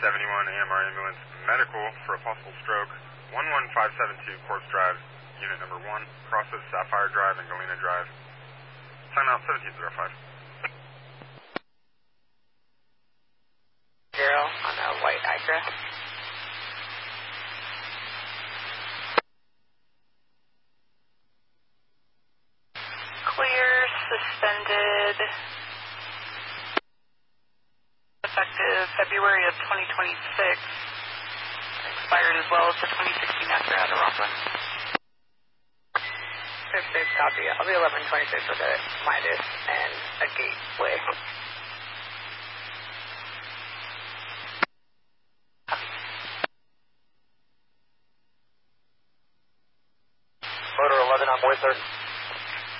AMR ambulance medical for a possible stroke. 11572 Corpse Drive, unit number 1, crosses Sapphire Drive and Galena Drive. Time out 1705. Zero on a white Acura. Clear, suspended, effective February of 2026. Expired as well as the 2016 Acura out of Rockland. 56 copy. I'll be 1126 with a Midas and a gateway. Motor 11 on board, sir.